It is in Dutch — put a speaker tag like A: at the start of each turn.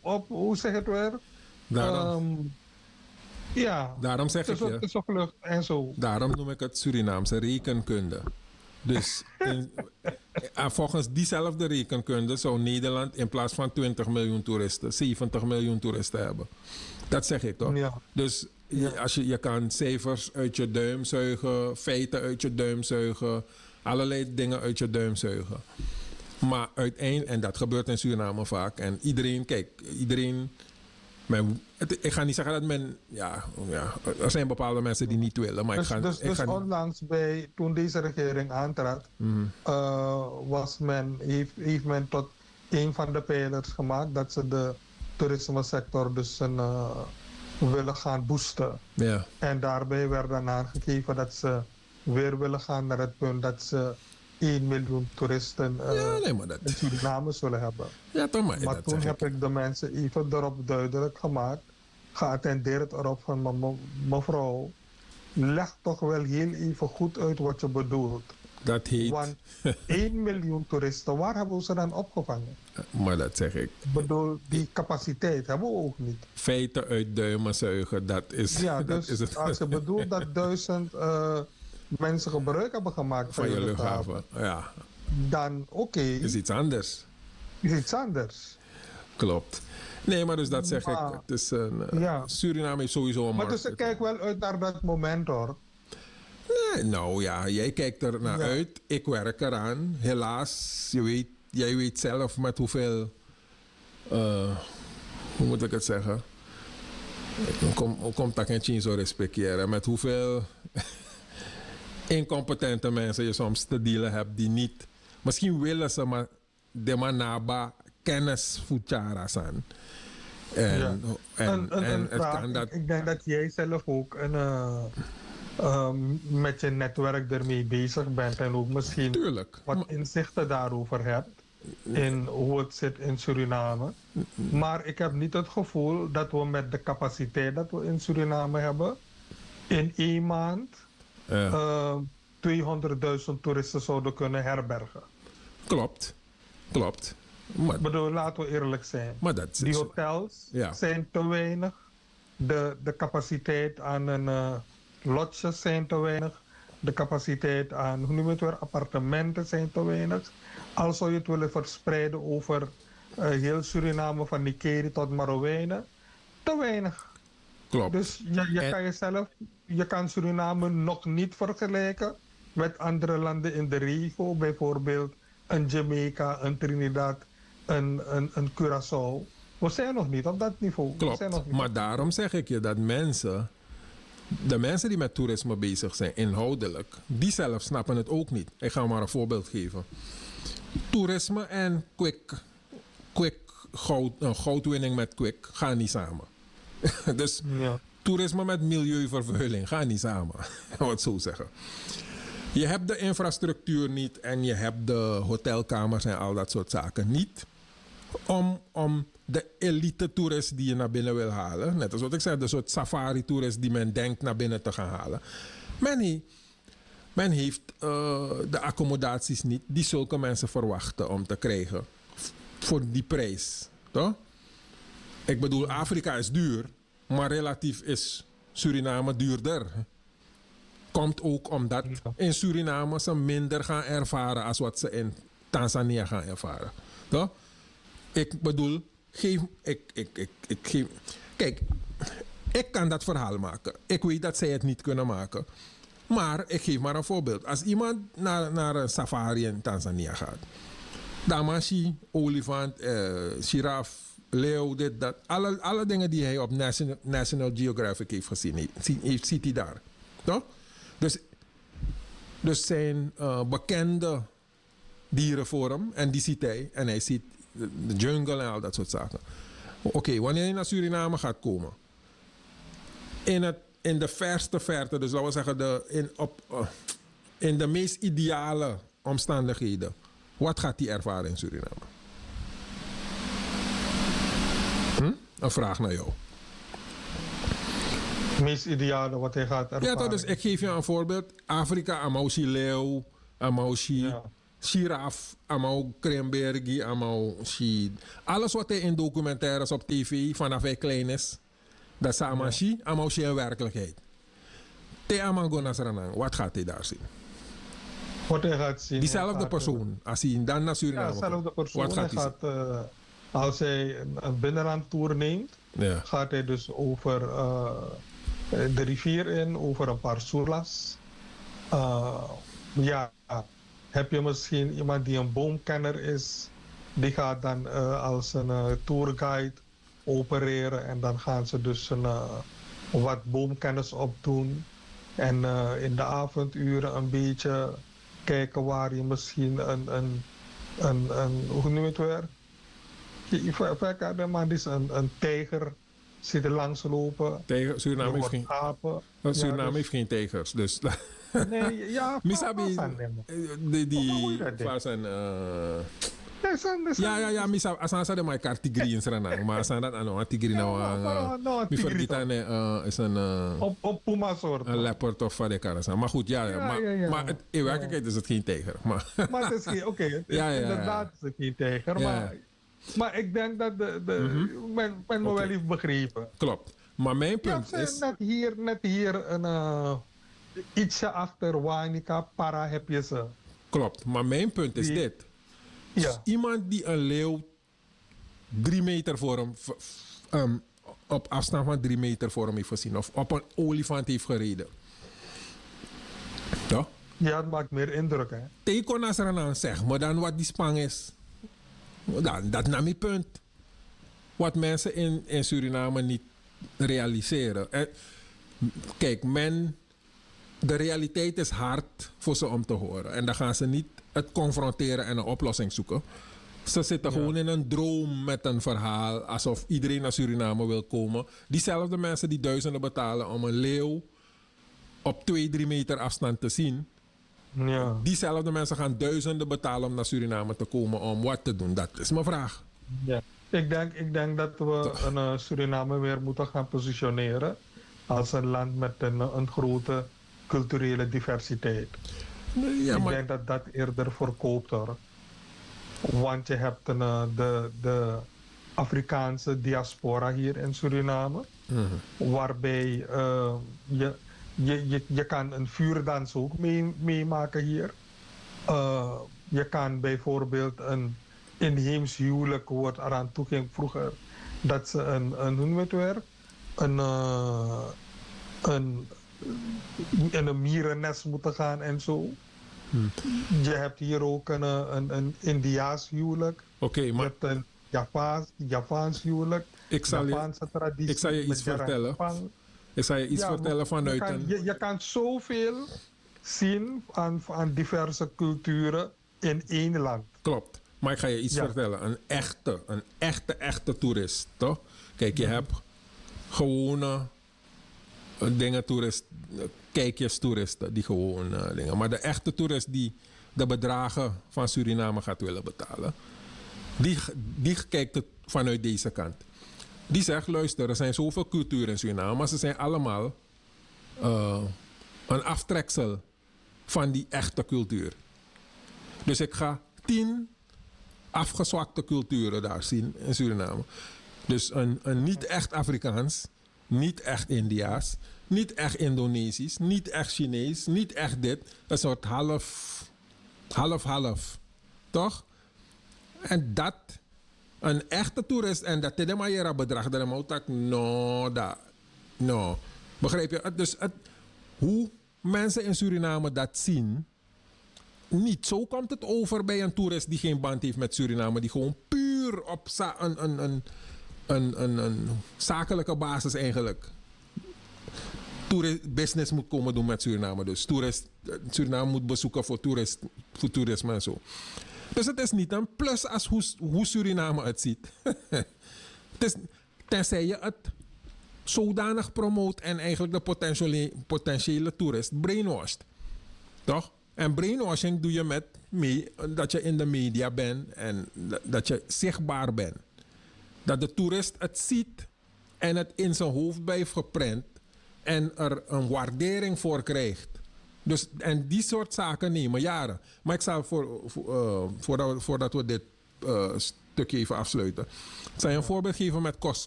A: op hoe zeg het weer?
B: Daarom,
A: Ehm, ja,
B: daarom zeg ik je,
A: tussen vlucht en zo.
B: daarom noem ik het Surinaamse rekenkunde. Dus volgens diezelfde rekenkunde zou Nederland in plaats van 20 miljoen toeristen 70 miljoen toeristen hebben. Dat zeg ik toch?
A: Ja,
B: Dus
A: ja.
B: als je kan cijfers uit je duim zuigen, feiten uit je duim zuigen, allerlei dingen uit je duim zuigen. Maar uiteindelijk, en dat gebeurt in Suriname vaak, en iedereen, kijk, iedereen. Ik ga niet zeggen dat men. Ja, er zijn bepaalde mensen die niet willen, maar
A: Dus onlangs toen deze regering aantrad, heeft men tot een van de pijlers gemaakt dat ze de toerismesector dus willen gaan boosten.
B: Ja.
A: En daarbij werd dan aangegeven dat ze weer willen gaan naar het punt dat ze 1 miljoen toeristen in Suriname zullen hebben.
B: Ja, toch
A: maar toen heb ik de mensen even erop duidelijk gemaakt, geattendeerd erop van mevrouw, leg toch wel heel even goed uit wat je bedoelt.
B: Dat heet...
A: Want 1 miljoen toeristen, waar hebben we ze dan opgevangen?
B: Maar dat zeg ik.
A: Ik bedoel, die capaciteit hebben we ook niet.
B: Feiten uit duimen zuigen, dat is,
A: ja,
B: dat
A: dus
B: is het.
A: Als je bedoelt dat 1000 mensen gebruik hebben gemaakt
B: van je luchthaven, ja.
A: Dan oké.
B: Is iets anders.
A: Is iets anders.
B: Klopt. Nee, maar dus dat zeg ik. Het is Suriname heeft sowieso een
A: maar
B: markt.
A: Dus ik kijk wel uit naar dat moment hoor.
B: Nee, nou ja, jij kijkt er naar uit. Ik werk eraan. Helaas, jij weet zelf met hoeveel... hoe moet ik het zeggen? Komt dat geen zo respecteren. Met hoeveel incompetente mensen je soms te dealen hebt die niet... Misschien willen ze, maar de manaba kennis voetjara zijn. En het kan dat...
A: Ik denk dat jij zelf ook met je netwerk ermee bezig bent en ook misschien wat inzichten daarover hebt in hoe het zit in Suriname. Maar ik heb niet het gevoel dat we met de capaciteit dat we in Suriname hebben in 1 maand 200.000 toeristen zouden kunnen herbergen.
B: Klopt.
A: Maar, ik bedoel, laten we eerlijk zijn.
B: Maar dat
A: die hotels zijn te weinig. De capaciteit aan een lodges zijn te weinig. De capaciteit aan, hoe noem je het weer, appartementen zijn te weinig. Al zou je het willen verspreiden over heel Suriname, van Nikeri tot Marowijnen, te weinig.
B: Klopt.
A: Dus je kan Suriname nog niet vergelijken met andere landen in de regio, bijvoorbeeld een Jamaica, een Trinidad, een Curaçao. We zijn nog niet op dat niveau.
B: Klopt, maar daarom zeg ik je dat de mensen die met toerisme bezig zijn, inhoudelijk, die zelf snappen het ook niet. Ik ga maar een voorbeeld geven. Toerisme en goudwinning met quick gaan niet samen. Dus toerisme met milieuvervuiling gaan niet samen. Ik wil het zo zeggen. Je hebt de infrastructuur niet en je hebt de hotelkamers en al dat soort zaken niet om de elite toerist die je naar binnen wil halen, net als wat ik zei, de soort safari toerist die men denkt naar binnen te gaan halen. Men heeft de accommodaties niet die zulke mensen verwachten om te krijgen voor die prijs. Toch? Ik bedoel, Afrika is duur, maar relatief is Suriname duurder. Komt ook omdat in Suriname ze minder gaan ervaren als wat ze in Tanzania gaan ervaren. Toch? Ik bedoel, kijk, ik kan dat verhaal maken. Ik weet dat zij het niet kunnen maken. Maar ik geef maar een voorbeeld. Als iemand naar een safari in Tanzania gaat. Damashi, olifant, giraf, leeuw, dit, dat. Alle dingen die hij op National Geographic heeft gezien, ziet hij daar. Toch? Dus zijn bekende dieren voor hem. En die ziet hij. En hij ziet de jungle en al dat soort zaken. Oké, wanneer je naar Suriname gaat komen. In de verste verte. Dus laten we zeggen in de meest ideale omstandigheden. Wat gaat hij ervaren in Suriname? Een vraag naar jou.
A: Het meest ideale wat hij gaat ervaren.
B: Ja, toch, dus ik geef je een voorbeeld. Afrika, Amausi leeuw, Amausi giraf, allemaal Krenbergi, allemaal shit. Alles wat hij in documentaires op tv vanaf hij klein is, dat is allemaal shit, allemaal shit in werkelijkheid. Te allemaal Nasranang, wat gaat hij daar zien?
A: Wat hij gaat zien.
B: Diezelfde persoon, als hij dan naar Suriname
A: komt. Ja, dezelfde persoon.
B: Wat gaat hij
A: zien? Als hij een binnenlandtour neemt, gaat hij dus over de rivier in, over een paar soerlas. Heb je misschien iemand die een boomkenner is, die gaat dan als een tourguide opereren en dan gaan ze dus wat boomkennis opdoen. En in de avonduren een beetje kijken waar je misschien hoe noem je het weer? Een tijger zit er langs lopen.
B: Suriname heeft geen tijgers, dus...
A: Nee, ja,
B: Misabi, ja, Misabi, asan sa de mai kar tigri in Suriname, maar asan dat ano, tigri nou, mi vergita is een
A: op puma soort.
B: Een leopard of wat ik kan. Maar goed, maar in werkelijkheid is het geen tijger. Maar
A: het is geen, inderdaad is het geen tijger, maar ik denk dat men me wel heeft begrepen.
B: Klopt. Maar mijn punt is...
A: Net hier een... ietsje achter Wanika, para heb je ze.
B: Klopt, maar mijn punt is dit. Dus iemand die een leeuw 3 meter voor hem, op afstand van 3 meter voor hem heeft gezien, of op een olifant heeft gereden. Ja?
A: Ja, het maakt meer indruk, hè?
B: Teken als er dan zeg, maar dan wat die spang is. Dat nam mijn punt. Wat mensen in Suriname niet realiseren. Kijk, de realiteit is hard voor ze om te horen. En dan gaan ze niet het confronteren en een oplossing zoeken. Ze zitten gewoon in een droom met een verhaal. Alsof iedereen naar Suriname wil komen. Diezelfde mensen die duizenden betalen om een leeuw op 2-3 meter afstand te zien.
A: Ja.
B: Diezelfde mensen gaan duizenden betalen om naar Suriname te komen om wat te doen. Dat is mijn vraag.
A: Ja. Ik denk dat we Suriname weer moeten gaan positioneren als een land met een grote culturele diversiteit.
B: Ja,
A: ik denk dat dat eerder voorkoopt, hoor. Want je hebt de Afrikaanse diaspora hier in Suriname, waarbij je kan een vuurdans ook meemaken hier. Je kan bijvoorbeeld een inheems huwelijk wordt eraan toeging vroeger dat ze hoe noem je het weer? In een mierennest moeten gaan en zo. Je hebt hier ook een Indiaas huwelijk.
B: Je
A: hebt een Javaans huwelijk. Javaanse traditie.
B: Ik zal je iets vertellen. Ik zal je iets vertellen vanuit
A: je kan zoveel zien aan diverse culturen in één land.
B: Klopt. Maar ik ga je iets vertellen. Een echte toerist, toch? Kijk, je hebt gewone kijkerstoeristen die gewoon dingen. Maar de echte toerist die de bedragen van Suriname gaat willen betalen, die kijkt het vanuit deze kant. Die zegt, luister, er zijn zoveel culturen in Suriname, maar ze zijn allemaal een aftreksel van die echte cultuur. Dus ik ga 10 afgezwakte culturen daar zien in Suriname. Dus een niet echt Afrikaans, niet echt Indiaas, niet echt Indonesisch, niet echt Chinees, niet echt dit. Een soort half. Toch? En dat, een echte toerist, en dat is de manier bedrag, dat moet ik no. Begrijp je? Dus hoe mensen in Suriname dat zien, niet zo komt het over bij een toerist die geen band heeft met Suriname, die gewoon puur op een zakelijke basis eigenlijk business moet komen doen met Suriname. Dus Suriname moet bezoeken voor toerisme en zo. Dus het is niet een plus als hoe Suriname het ziet. Tenzij je het zodanig promoot en eigenlijk de potentiële toerist brainwashed. Toch? En brainwashing doe je dat je in de media bent en dat je zichtbaar bent. Dat de toerist het ziet en het in zijn hoofd blijft geprent en er een waardering voor krijgt. Dus, en die soort zaken nemen jaren. Maar ik zal voordat we dit stukje even afsluiten. Ik zal je een voorbeeld geven met